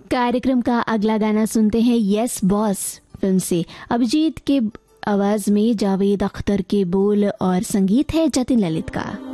कार्यक्रम का अगला गाना सुनते हैं यस बॉस फिल्म से। अभिजीत के आवाज में जावेद अख्तर के बोल और संगीत है जतिन ललित का।